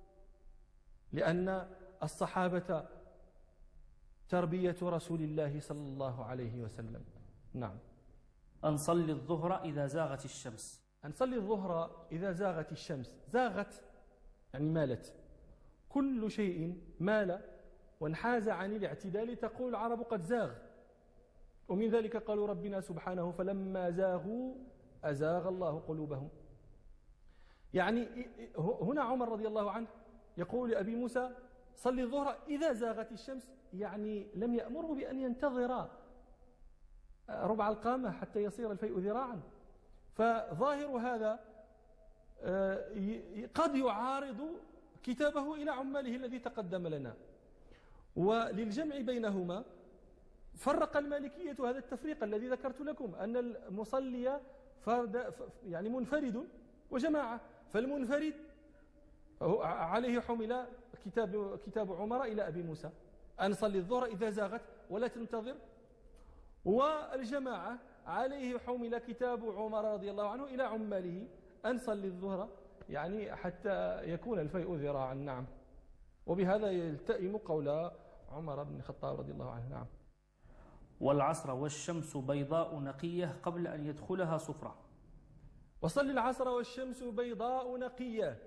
لأن الصحابة تربية رسول الله صلى الله عليه وسلم. نعم. أن صلي الظهر إذا زاغت الشمس. أن صلي الظهر إذا زاغت الشمس. زاغت يعني مالت، كل شيء مال وانحاز عن الاعتدال تقول العرب قد زاغ، ومن ذلك قالوا ربنا سبحانه: فلما زاغوا أزاغ الله قلوبهم. يعني هنا عمر رضي الله عنه يقول لأبي موسى: صلي الظهر إذا زاغت الشمس، يعني لم يأمره بأن ينتظر ربع القامة حتى يصير الفيء ذراعا. فظاهر هذا قد يعارض كتابه إلى عماله الذي تقدم لنا. وللجمع بينهما فرق المالكية هذا التفريق الذي ذكرت لكم، أن المصلي فرد يعني منفرد وجماعة، فالمنفرد عليه حمل كتاب كتاب عمر إلى أبي موسى أن صلي الظهر إذا زاغت ولا تنتظر، والجماعة عليه حمل كتاب عمر رضي الله عنه إلى عماله أن صلي الظهر يعني حتى يكون الفيء ذراعا. نعم. وبهذا يلتئم قول عمر بن الخطاب رضي الله عنه. نعم. والعصر والشمس بيضاء نقية قبل أن يدخلها صفرة. وصل العصر والشمس بيضاء نقية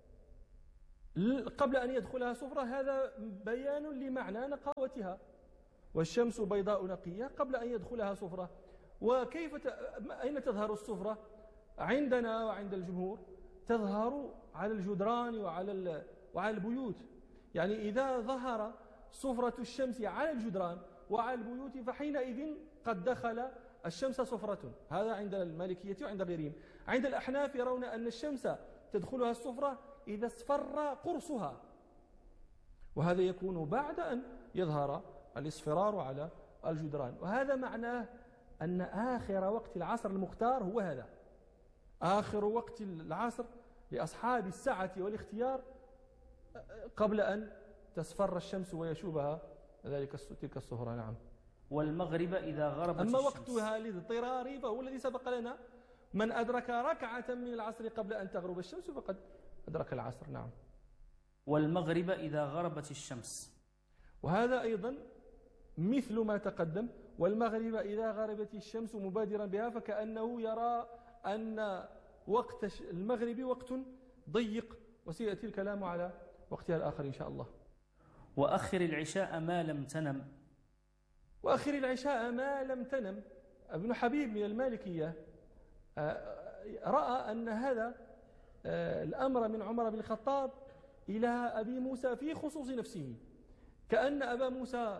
قبل أن يدخلها صفرة، هذا بيان لمعنى نقاوتها. والشمس بيضاء نقية قبل أن يدخلها صفرة. وكيف ت... أين تظهر الصفرة؟ عندنا وعند الجمهور تظهر على الجدران وعلى ال... وعلى البيوت. يعني إذا ظهر صفرة الشمس على الجدران وعلى البيوت فحينئذ قد دخل الشمس صفرة. هذا عند المالكية وعند غيرهم. عند الأحناف يرون أن الشمس تدخلها الصفرة إذا اصفر قرصها، وهذا يكون بعد أن يظهر الاصفرار على الجدران. وهذا معناه أن آخر وقت العصر المختار هو هذا، آخر وقت العصر لأصحاب السعة والاختيار قبل أن تصفر الشمس ويشوبها ذلك تلك الصفرة. نعم. والمغرب إذا غربت أما الشمس. وقتها للاضطرار فهو الذي سبق لنا، من أدرك ركعة من العصر قبل أن تغرب الشمس فقد أدرك العصر. نعم. والمغرب إذا غربت الشمس، وهذا أيضا مثل ما تقدم. والمغرب إذا غربت الشمس مبادرا بها، فكأنه يرى أن وقت المغرب وقت ضيق، وسيأتي الكلام على وقتها الآخر إن شاء الله. وأخر العشاء ما لم تنم. وأخر العشاء ما لم تنم. ابن حبيب من المالكية رأى أن هذا الأمر من عمر بن الخطاب إلى أبي موسى في خصوص نفسه، كأن أبا موسى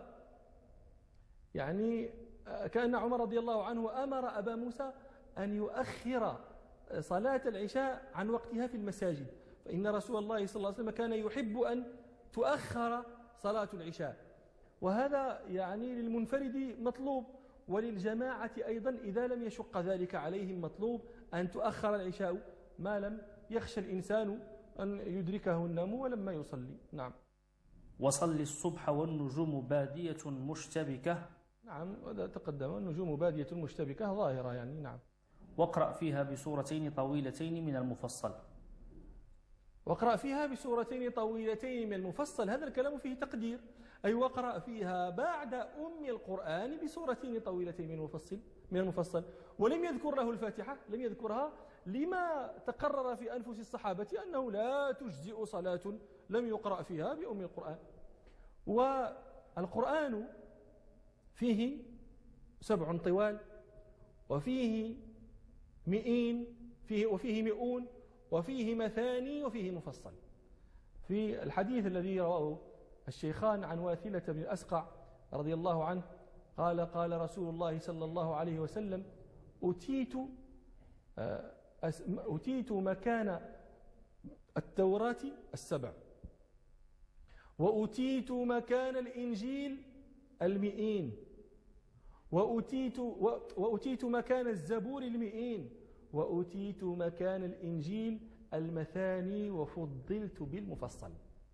يعني كأن عمر رضي الله عنه أمر أبا موسى أن يؤخر صلاة العشاء عن وقتها في المساجد، فإن رسول الله صلى الله عليه وسلم كان يحب أن تؤخر صلاة العشاء. وهذا يعني للمنفرد مطلوب، وللجماعة أيضا إذا لم يشق ذلك عليهم مطلوب أن تؤخر العشاء ما لم يخشى الإنسان أن يدركه النوم ولما يصلي. نعم. وصل الصبح والنجوم بادية مشتبكة. نعم، هذا تقدم. النجوم بادية مشتبكة ظاهرة يعني. نعم. واقرأ فيها بسورتين طويلتين من المفصل. واقرأ فيها بسورتين طويلتين من المفصل، هذا الكلام فيه تقدير، أي واقرأ فيها بعد أم القرآن بسورتين طويلتين من المفصل من المفصل ولم يذكر له الفاتحة، لم يذكرها لما تقرر في أنفس الصحابة أنه لا تجزئ صلاة لم يقرأ فيها بأم القرآن. والقرآن فيه سبع طوال، وفيه مئين فيه وفيه مئون، وفيه مثاني، وفيه مفصل. في الحديث الذي رواه الشيخان عن واثلة بن الأسقع رضي الله عنه قال قال رسول الله صلى الله عليه وسلم: أتيت أتيت مكان التوراة السبع، وأتيت مكان الإنجيل المئين، وأتيت, وأتيت مكان الزبور المئين، وأتيت مكان الإنجيل المثاني، وفضلت بالمفصل.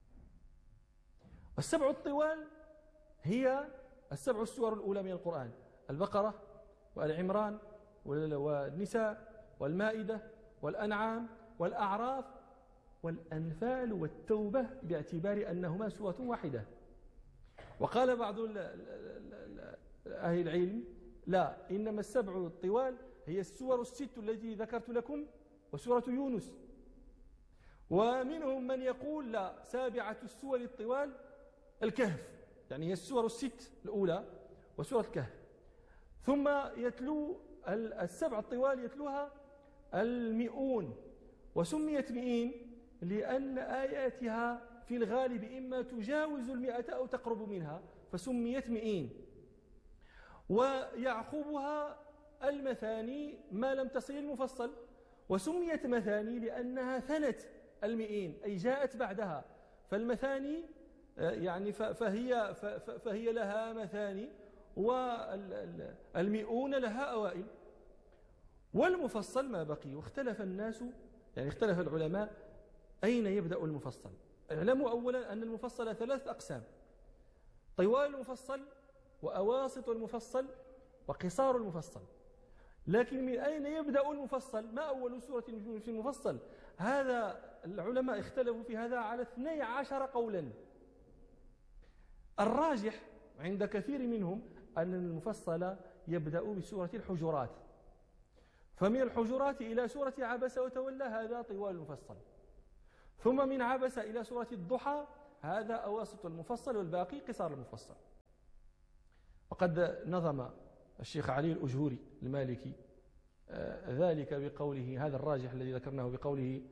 السبع الطوال هي السبع السور الأولى من القرآن: البقرة وآل عمران والنساء والمائدة والأنعام والأعراف والأنفال والتوبة، باعتبار أنهما سورة واحدة. وقال بعض أهل العلم: لا، إنما السبع الطوال هي السور الست التي ذكرت لكم وسورة يونس. ومنهم من يقول: لا، سابعة السور الطوال الكهف، يعني هي السور الست الأولى وسورة الكهف. ثم يتلو السبع الطوال يتلوها المئون، وسميت مئين لأن آياتها في الغالب إما تجاوز المئة أو تقرب منها، فسميت مئين. ويعقبها المثاني ما لم تصل المفصل، وسميت مثاني لأنها ثنت المئين، أي جاءت بعدها. فالمثاني يعني فهي, فهي لها مثاني، والمئون لها أوائل. والمفصل ما بقي. واختلف الناس، يعني اختلف العلماء أين يبدأ المفصل. اعلموا أولا أن المفصل ثلاث أقسام: طوال المفصل، وأواسط المفصل، وقصار المفصل. لكن من أين يبدأ المفصل؟ ما أول سورة في المفصل؟ هذا العلماء اختلفوا في هذا على اثني عشر قولا. الراجح عند كثير منهم أن المفصل يبدأ بسورة الحجرات، فمن الحجرات إلى سورة عبس وتولى هذا طوال المفصل، ثم من عبس إلى سورة الضحى هذا أواسط المفصل، والباقي قصار المفصل. وقد نظم الشيخ علي الأجهوري المالكي ذلك بقوله، هذا الراجح الذي ذكرناه، بقوله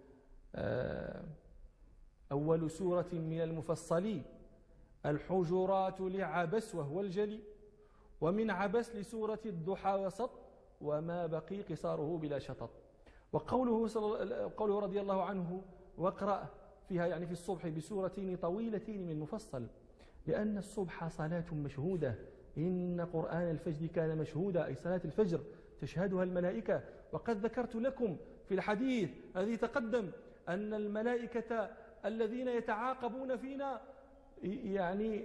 أول سورة من المفصل الحجرات لعبس وهو الجلي، ومن عبس لسورة الضحى وسط، وما بقي قصاره بلا شطط. وقوله, قوله رضي الله عنه واقرأ فيها يعني في الصبح بسورتين طويلتين من المفصل، لأن الصبح صلاة مشهودة، إن قرآن الفجر كان مشهودا، أي صلاة الفجر تشهدها الملائكة. وقد ذكرت لكم في الحديث الذي تقدم أن الملائكة الذين يتعاقبون فينا يعني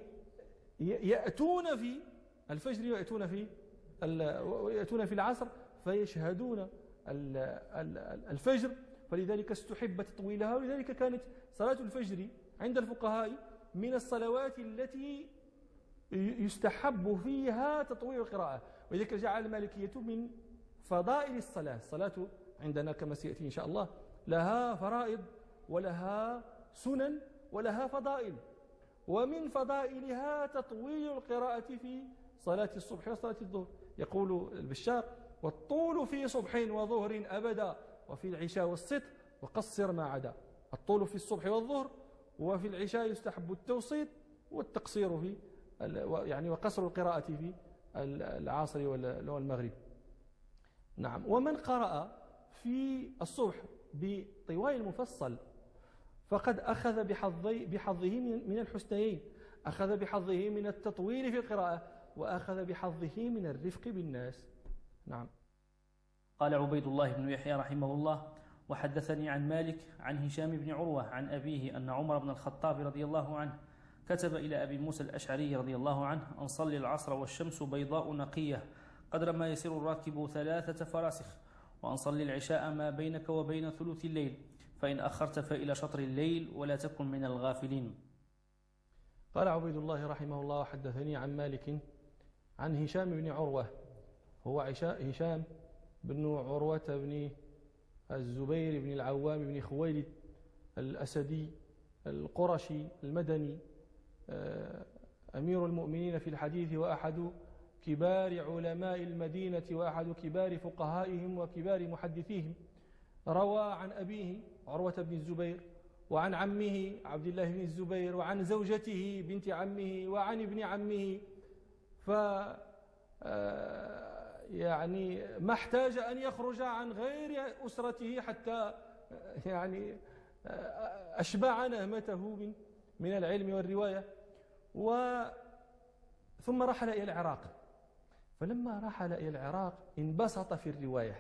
يأتون في الفجر ويأتون في ويأتون في العصر فيشهدون الفجر، فلذلك استحب تطويلها. ولذلك كانت صلاة الفجر عند الفقهاء من الصلوات التي يستحب فيها تطويل القراءة، ولذلك جعل المالكية من فضائل الصلاة. الصلاة عندنا كما سيأتي إن شاء الله لها فرائض ولها سنن ولها فضائل، ومن فضائلها تطويل القراءة في صلاة الصبح وصلاة الظهر. يقول البشاق: والطول في صبح وظهر أبدا، وفي العشاء والسطر وقصر ما عدا. الطول في الصبح والظهر، وفي العشاء يستحب التوسيط والتقصير في يعني وقصر القراءة في العصر والمغرب. نعم. ومن قرأ في الصبح بطوال المفصل فقد أخذ بحظي بحظه من الحسنيين، أخذ بحظه من التطويل في القراءة، وأخذ بحظه من الرفق بالناس. نعم. قال عبيد الله بن يحيى رحمه الله: وحدثني عن مالك عن هشام بن عروة عن أبيه أن عمر بن الخطاب رضي الله عنه كتب إلى أبي موسى الأشعري رضي الله عنه أن صلي العصر والشمس بيضاء نقية قدر ما يسير الراكب ثلاثة فراسخ، وأن صلي العشاء ما بينك وبين ثلث الليل، فإن أخرت فإلى شطر الليل ولا تكن من الغافلين. قال عبيد الله رحمه الله: حدثني عن مالك عن هشام بن عروة، هو هشام بن عروة بن الزبير بن العوام بن خويلد الأسدي القرشي المدني، أمير المؤمنين في الحديث، وأحد كبار علماء المدينة، وأحد كبار فقهائهم وكبار محدثيهم. روى عن أبيه عروة بن الزبير، وعن عمه عبد الله بن الزبير، وعن زوجته بنت عمه، وعن ابن عمه، ف يعني ما احتاج أن يخرج عن غير أسرته حتى يعني أشبع نهمته من من العلم والرواية. و ثم رحل إلى العراق، فلما رحل إلى العراق انبسط في الرواية،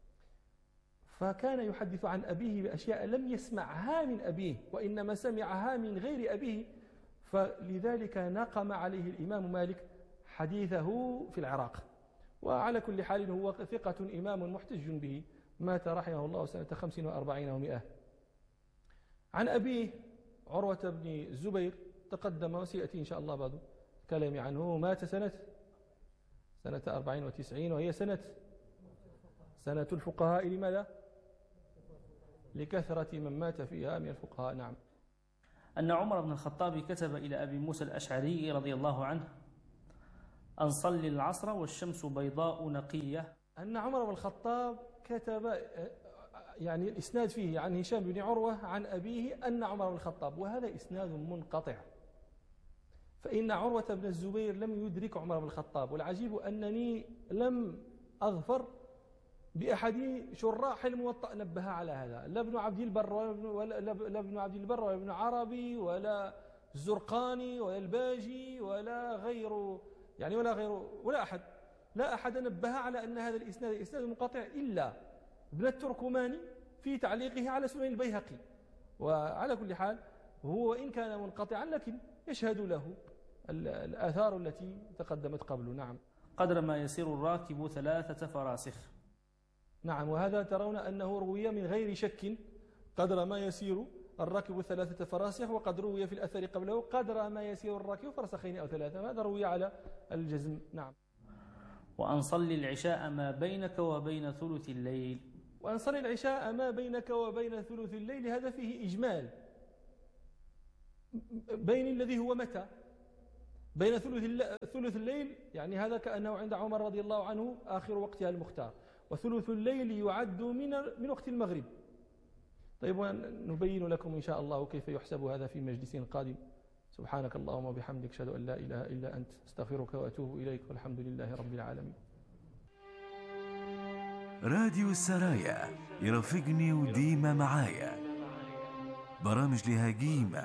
فكان يحدث عن أبيه بأشياء لم يسمعها من أبيه، وإنما سمعها من غير أبيه، فلذلك نقم عليه الإمام مالك حديثه في العراق. وعلى كل حال هو ثقة إمام محتج به، مات رحمه الله سنة خمس وأربعين ومئة. عن أبيه عروة بن الزبير تقدم وسيأتي إن شاء الله بعد كلامي عنه، مات سنة سنة أربعين وتسعين، وهي سنة سنة الفقهاء. لماذا؟ لكثرة من مات فيها من الفقهاء. نعم. أن عمر بن الخطاب كتب إلى أبي موسى الأشعري رضي الله عنه أن صلي العصر والشمس بيضاء نقية. أن عمر بن الخطاب كتب، يعني الإسناد فيه عن هشام بن عروة عن أبيه أن عمر بن الخطاب، وهذا إسناد منقطع، فإن عروة بن الزبير لم يدرك عمر بن الخطاب. والعجيب أنني لم أظفر بأحد شراح الموطأ نبه على هذا، لا ابن عبد البر ولا لا ابن عبد البر ولا ابن عربي ولا الزرقاني ولا الباجي ولا غيره، يعني ولا غيره ولا أحد، لا أحد نبه على أن هذا الإسناد إسناد منقطع إلا ابن التركماني في تعليقه على سنن البيهقي. وعلى كل حال هو إن كان منقطعا لكن يشهد له الآثار التي تقدمت قبله. نعم. قدر ما يسير الراكب ثلاثة فراسخ. نعم. وهذا ترون أنه روي من غير شك، قدر ما يسير الراكب ثلاثة فراسخ، وقد روي في الأثر قبله قدر ما يسير الراكب فرسخين أو ثلاثة، هذا روي على الجزم. نعم. وأن صلي العشاء ما بينك وبين ثلث الليل. وأن صلي العشاء ما بينك وبين ثلث الليل، هذا فيه إجمال بين الذي هو متى بين ثلث الليل، يعني هذا كأنه عند عمر رضي الله عنه آخر وقتها المختار، وثلث الليل يعد من من وقت المغرب. طيب، ونبين لكم إن شاء الله كيف يحسب هذا في مجلس قادم. سبحانك اللهم وبحمدك، أشهد أن لا إله إلا أنت، استغفرك وأتوب إليك، والحمد لله رب العالمين. راديو السرايا يرافقني وديما معايا، برامج لها قيمة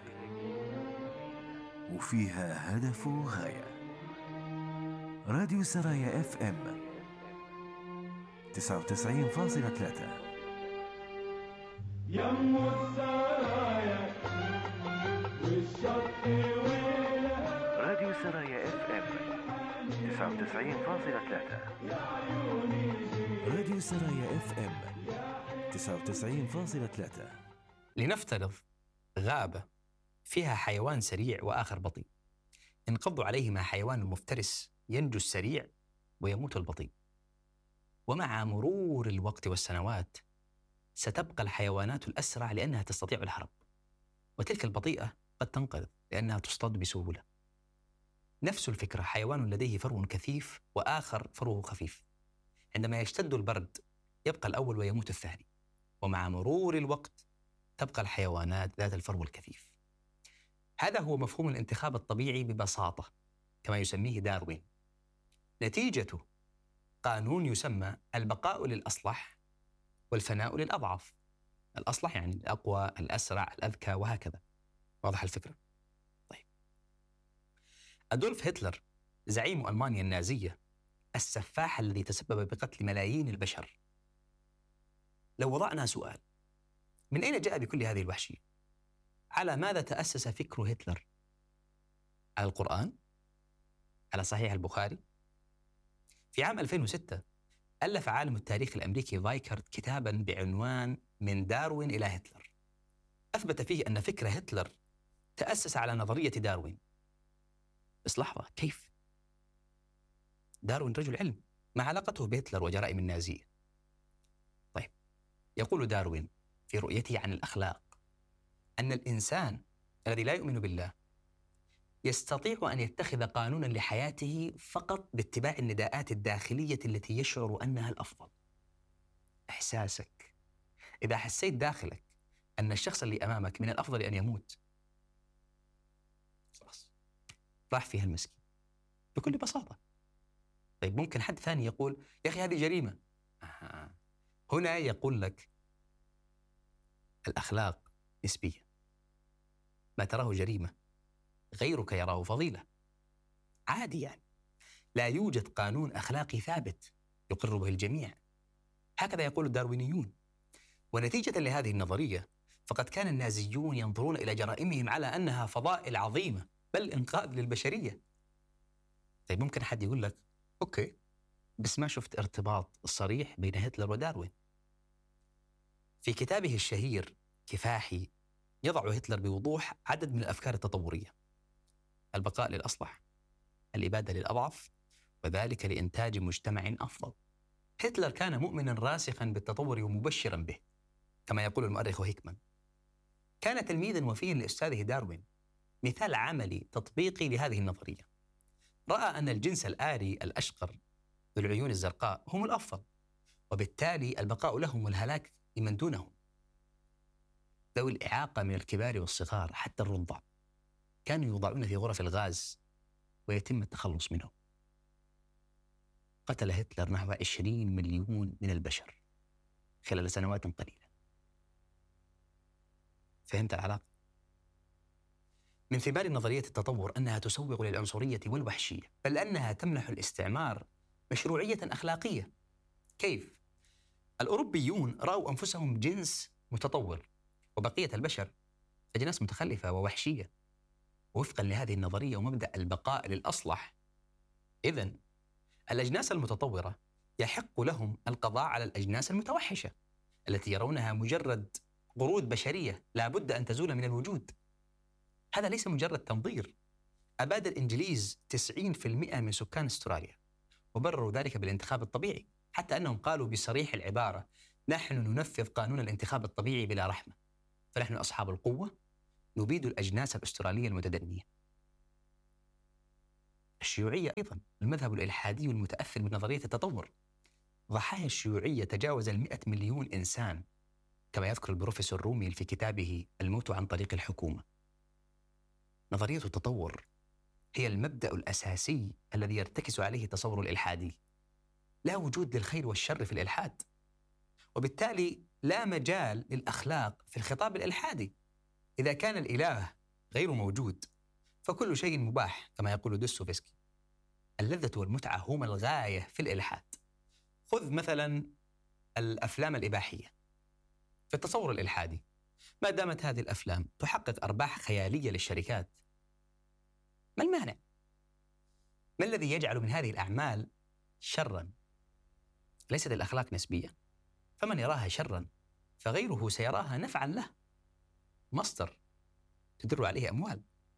وفيها هدف وغاية. راديو السرايا اف ام تسعة وتسعين فاصلة ثلاثة. يم السرايا والشط ويلها. راديو السرايا اف ام تسعة وتسعين فاصلة ثلاثة. راديو السرايا اف ام تسعة وتسعين فاصلة ثلاثة. لنفترض غابة فيها حيوان سريع وآخر بطيء، انقض عليهما حيوان مفترس ينجو السريع ويموت البطيء. ومع مرور الوقت والسنوات ستبقى الحيوانات الأسرع لأنها تستطيع الهرب، وتلك البطيئة قد تنقرض لأنها تصطاد بسهولة. نفس الفكرة، حيوان لديه فرو كثيف وآخر فروه خفيف، عندما يشتد البرد يبقى الأول ويموت الثاني، ومع مرور الوقت تبقى الحيوانات ذات الفرو الكثيف. هذا هو مفهوم الانتخاب الطبيعي ببساطة كما يسميه داروين. نتيجته قانون يسمى البقاء للأصلح والفناء للأضعف. الأصلح يعني الأقوى، الأسرع، الأذكى، وهكذا. واضح الفكرة؟ طيب، أدولف هتلر زعيم ألمانيا النازية، السفاح الذي تسبب بقتل ملايين البشر، لو وضعنا سؤال: من أين جاء بكل هذه الوحشية؟ على ماذا تأسس فكر هتلر؟ على القرآن؟ على صحيح البخاري؟ في عام ألفين وستة ألف عالم التاريخ الأمريكي فايكارد كتاباً بعنوان من داروين إلى هتلر، أثبت فيه أن فكر هتلر تأسس على نظرية داروين. بس لحظة، كيف؟ داروين رجل علم، ما علاقته بهتلر وجرائم النازية؟ طيب، يقول داروين في رؤيته عن الأخلاق أن الإنسان الذي لا يؤمن بالله يستطيع أن يتخذ قانوناً لحياته فقط باتباع النداءات الداخلية التي يشعر أنها الأفضل. إحساسك، إذا حسيت داخلك أن الشخص اللي أمامك من الأفضل أن يموت، خلاص راح فيها المسكين بكل بساطة. طيب، ممكن حد ثاني يقول يا أخي هذه جريمة. آه. هنا يقول لك الأخلاق نسبية، ما تراه جريمة غيرك يراه فضيلة، عادي يعني. لا يوجد قانون أخلاقي ثابت يقر به الجميع، هكذا يقول الداروينيون. ونتيجة لهذه النظرية فقد كان النازيون ينظرون إلى جرائمهم على أنها فضائل عظيمة، بل إنقاذ للبشرية. طيب، ممكن حد يقول لك أوكي، بس ما شفت ارتباط صريح بين هتلر وداروين. في كتابه الشهير كفاحي يضع هتلر بوضوح عدد من الأفكار التطورية: البقاء للأصلح، الإبادة للأضعف، وذلك لإنتاج مجتمع أفضل. هتلر كان مؤمنا راسخا بالتطور ومبشرا به، كما يقول المؤرخ هيكمان. كان تلميذا وفيا لأستاذه داروين، مثال عملي تطبيقي لهذه النظرية. رأى أن الجنس الآري الأشقر ذو العيون الزرقاء هم الأفضل، وبالتالي البقاء لهم والهلاك لمن دونهم. ذوي الإعاقة من الكبار والصغار حتى الرضع كانوا يوضعون في غرف الغاز ويتم التخلص منهم. قتل هتلر نحو عشرين مليون من البشر خلال سنوات قليلة. فهمت العلاقة؟ من ثمار نظرية التطور أنها تسوغ للعنصرية والوحشية، بل أنها تمنح الاستعمار مشروعية أخلاقية. كيف؟ الأوروبيون رأوا أنفسهم جنس متطور، وبقية البشر أجناس متخلفة ووحشية، وفقا لهذه النظرية ومبدأ البقاء للأصلح. إذن الأجناس المتطورة يحق لهم القضاء على الأجناس المتوحشة التي يرونها مجرد قرود بشرية لا بد أن تزول من الوجود. هذا ليس مجرد تنظير. أباد الإنجليز تسعين بالمئة من سكان أستراليا وبرروا ذلك بالانتخاب الطبيعي، حتى أنهم قالوا بصريح العبارة: نحن ننفذ قانون الانتخاب الطبيعي بلا رحمة، فنحن أصحاب القوة نبيد الأجناس الأسترالية المتدنية. الشيوعية أيضا المذهب الإلحادي المتأثر بنظرية التطور. ضحايا الشيوعية تجاوز المئة مليون إنسان، كما يذكر البروفيسور روميل في كتابه الموت عن طريق الحكومة. نظرية التطور هي المبدأ الأساسي الذي يرتكز عليه التصور الإلحادي. لا وجود للخير والشر في الإلحاد، وبالتالي لا مجال للأخلاق في الخطاب الإلحادي. إذا كان الإله غير موجود فكل شيء مباح، كما يقول دوستويفسكي. اللذة والمتعة هما الغاية في الإلحاد. خذ مثلا الأفلام الإباحية. في التصور الإلحادي ما دامت هذه الأفلام تحقق أرباح خيالية للشركات، ما المانع؟ ما الذي يجعل من هذه الأعمال شرا؟ ليست الأخلاق نسبية، فمن يراها شرا فغيره سيراها نفعا له، مصدر تدر عليه أموال.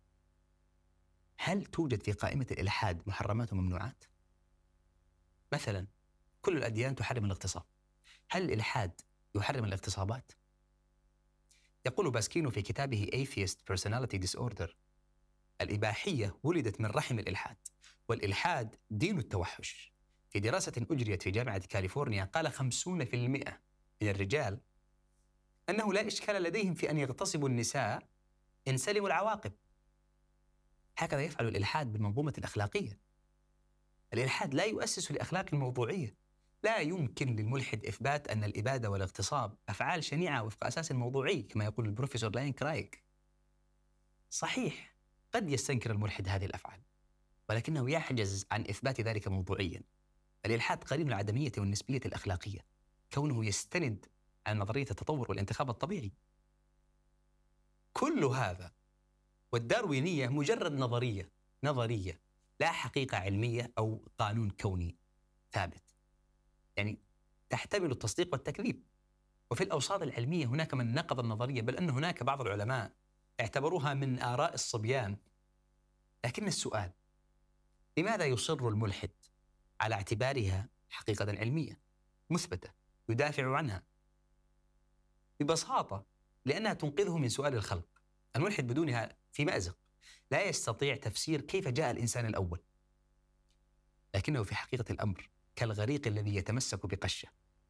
هل توجد في قائمة الإلحاد محرمات وممنوعات؟ مثلا كل الأديان تحرم الاغتصاب، هل الإلحاد يحرم الاغتصابات؟ يقول باسكينو في كتابه Atheist Personality Disorder: الإباحية ولدت من رحم الإلحاد، والإلحاد دين التوحش. في دراسة أجريت في جامعة كاليفورنيا قال خمسين بالمئة من الرجال أنه لا إشكال لديهم في أن يغتصبوا النساء إن سلموا العواقب. هكذا يفعل الإلحاد بالمنظومة الأخلاقية. الإلحاد لا يؤسس لأخلاق الموضوعية. لا يمكن للملحد إثبات أن الإبادة والاغتصاب أفعال شنيعة وفق أساس موضوعي، كما يقول البروفيسور لاين كرايك. صحيح قد يستنكر الملحد هذه الأفعال، ولكنه يحجز عن إثبات ذلك موضوعيا. الإلحاد قرين العدمية والنسبية الأخلاقية، كونه يستند على نظرية التطور والانتخاب الطبيعي. كل هذا والداروينية مجرد نظرية نظرية لا حقيقة علمية أو قانون كوني ثابت، يعني تحتمل التصديق والتكذيب. وفي الأوساط العلمية هناك من نقض النظرية، بل أن هناك بعض العلماء اعتبروها من آراء الصبيان. لكن السؤال: لماذا يصر الملحد على اعتبارها حقيقة علمية مثبتة يدافع عنها؟ ببساطة لأنها تنقذه من سؤال الخلق. الملحد بدونها في مأزق، لا يستطيع تفسير كيف جاء الإنسان الأول، لكنه في حقيقة الأمر كالغريق الذي يتمسك بقشة.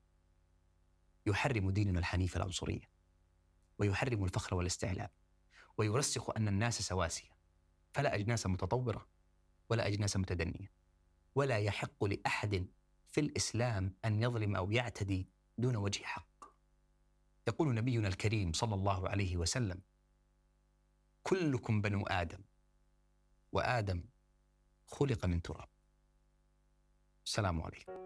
يحرم ديننا الحنيف العنصرية، ويحرم الفخر والاستعلاء، ويرسخ أن الناس سواسية، فلا أجناس متطورة ولا أجناس متدنية، ولا يحق لأحد في الإسلام أن يظلم أو يعتدي دون وجه حق. يقول نبينا الكريم صلى الله عليه وسلم: كلكم بنو آدم، وآدم خلق من تراب. السلام عليكم.